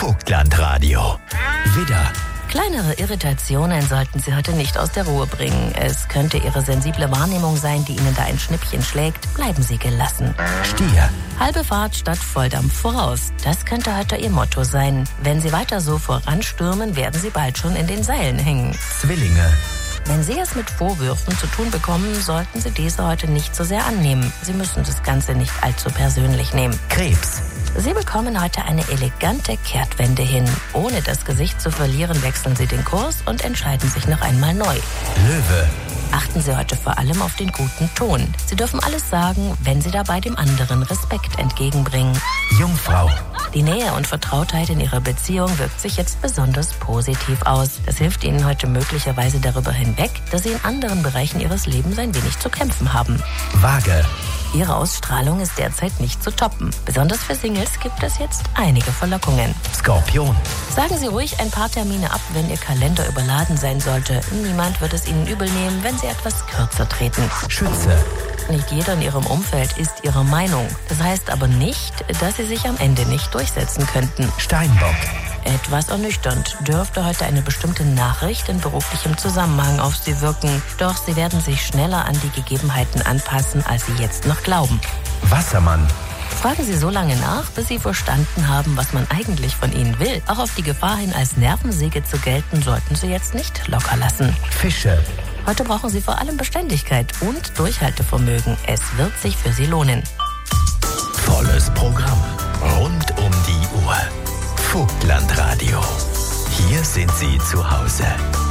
Vogtland-Radio. Widder. Kleinere Irritationen sollten Sie heute nicht aus der Ruhe bringen. Es könnte Ihre sensible Wahrnehmung sein, die Ihnen da ein Schnippchen schlägt. Bleiben Sie gelassen. Stier. Halbe Fahrt statt Volldampf voraus. Das könnte heute Ihr Motto sein. Wenn Sie weiter so voranstürmen, werden Sie bald schon in den Seilen hängen. Zwillinge. Wenn Sie es mit Vorwürfen zu tun bekommen, sollten Sie diese heute nicht so sehr annehmen. Sie müssen das Ganze nicht allzu persönlich nehmen. Krebs. Sie bekommen heute eine elegante Kehrtwende hin. Ohne das Gesicht zu verlieren, wechseln Sie den Kurs und entscheiden sich noch einmal neu. Löwe. Achten Sie heute vor allem auf den guten Ton. Sie dürfen alles sagen, wenn Sie dabei dem anderen Respekt entgegenbringen. Jungfrau. Die Nähe und Vertrautheit in Ihrer Beziehung wirkt sich jetzt besonders positiv aus. Das hilft Ihnen heute möglicherweise darüber hinweg, dass Sie in anderen Bereichen Ihres Lebens ein wenig zu kämpfen haben. Waage. Ihre Ausstrahlung ist derzeit nicht zu toppen. Besonders für Singles gibt es jetzt einige Verlockungen. Skorpion. Sagen Sie ruhig ein paar Termine ab, wenn Ihr Kalender überladen sein sollte. Niemand wird es Ihnen übel nehmen, wenn Sie etwas kürzer treten. Schütze. Nicht jeder in Ihrem Umfeld ist Ihrer Meinung. Das heißt aber nicht, dass Sie sich am Ende nicht durchsetzen könnten. Steinbock. Etwas ernüchternd dürfte heute eine bestimmte Nachricht in beruflichem Zusammenhang auf Sie wirken. Doch Sie werden sich schneller an die Gegebenheiten anpassen, als Sie jetzt noch glauben. Wassermann. Fragen Sie so lange nach, bis Sie verstanden haben, was man eigentlich von Ihnen will. Auch auf die Gefahr hin, als Nervensäge zu gelten, sollten Sie jetzt nicht locker lassen. Fische. Heute brauchen Sie vor allem Beständigkeit und Durchhaltevermögen. Es wird sich für Sie lohnen. Volles Programm. Rund um die Uhr. Vogtland-Radio. Hier sind Sie zu Hause.